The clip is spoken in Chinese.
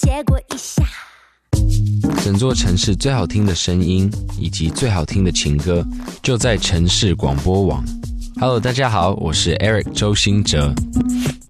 借过一下。 整座城市最好听的声音以及最好听的情歌，就在城市广播网。Hello， 大家好，我是 Eric 周兴哲。